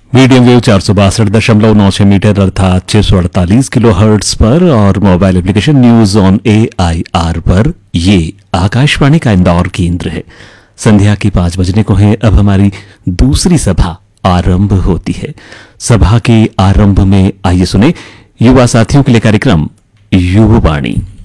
Medium wave 462.96 metre अर्थात 648 kilo hertz पर और mobile application news on AIR पर। ये आकाशवाणी का इंदौर केंद्र है। संध्या की 5 बजने को है। अब हमारी दूसरी सभा आरंभ होती है। सभा के आरंभ में आइए सुने युवा साथियों के लिए कार्यक्रम युवावाणी।